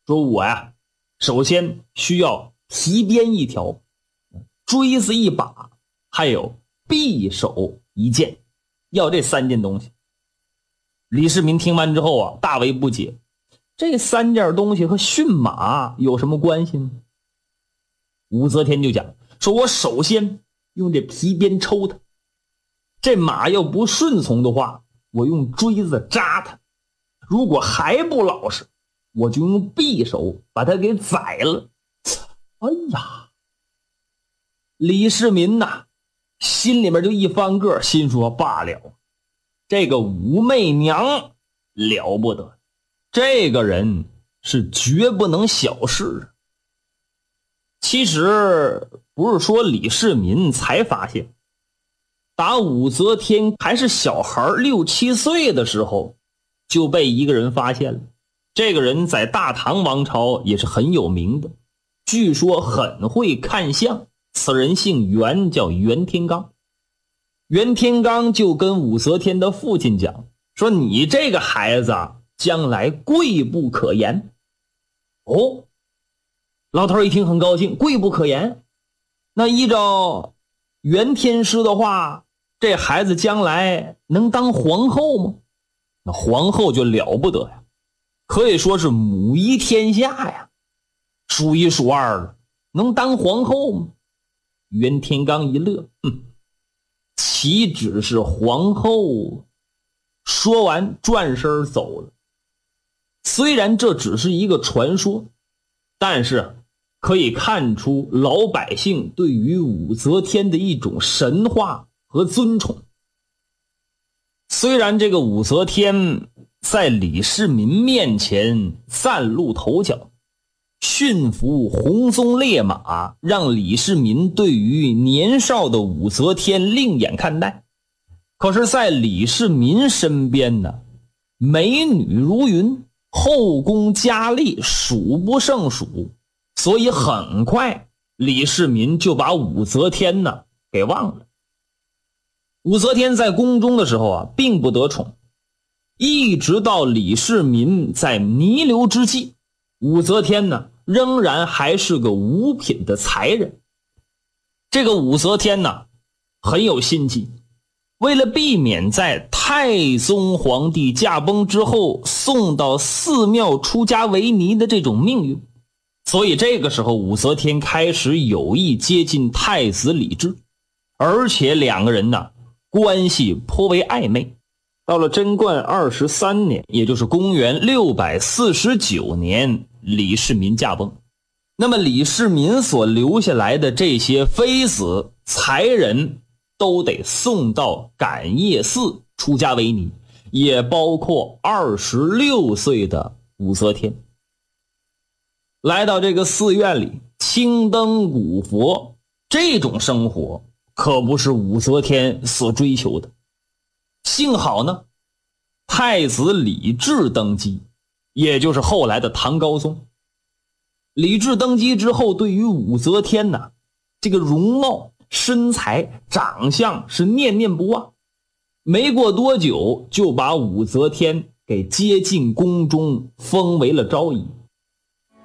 说我呀，首先需要皮鞭一条，锥子一把，还有匕首一件，要这3件东西。李世民听完之后啊，大为不解，这3件东西和驯马有什么关系呢？武则天就讲说，我首先用这皮鞭抽它，这马要不顺从的话，我用锥子扎它，如果还不老实，我就用匕首把它给宰了。哎呀，李世民呐，心里面就一翻个，心说罢了，这个武媚娘了不得，这个人是绝不能小视。其实不是说李世民才发现，打武则天还是小孩6、7岁的时候，就被一个人发现了。这个人在大唐王朝也是很有名的，据说很会看相，此人姓袁，叫袁天罡。袁天罡就跟武则天的父亲讲说，你这个孩子啊，将来贵不可言。哦，老头一听很高兴，贵不可言。那依照袁天师的话，这孩子将来能当皇后吗？那皇后就了不得呀，可以说是母仪天下呀，数一数二的，能当皇后吗？袁天罡一乐，岂止是皇后。说完转身走了。虽然这只是一个传说，但是可以看出老百姓对于武则天的一种神化和尊崇。虽然这个武则天在李世民面前崭露头角，驯服红鬃烈马，让李世民对于年少的武则天另眼看待，可是在李世民身边呢，美女如云，后宫佳丽数不胜数，所以很快李世民就把武则天呢给忘了。武则天在宫中的时候啊，并不得宠，一直到李世民在弥留之际，武则天呢仍然还是个五品的才人。这个武则天呢很有心机，为了避免在太宗皇帝驾崩之后送到寺庙出家为尼的这种命运，所以这个时候武则天开始有意接近太子李治，而且两个人呢关系颇为暧昧。到了贞观23年，也就是公元649年，李世民驾崩。那么李世民所留下来的这些妃子才人都得送到感业寺出家为尼，也包括26岁的武则天。来到这个寺院里青灯古佛，这种生活可不是武则天所追求的。幸好呢，太子李治登基，也就是后来的唐高宗。李治登基之后，对于武则天呢，这个容貌、身材、长相是念念不忘。没过多久，就把武则天给接进宫中，封为了昭仪。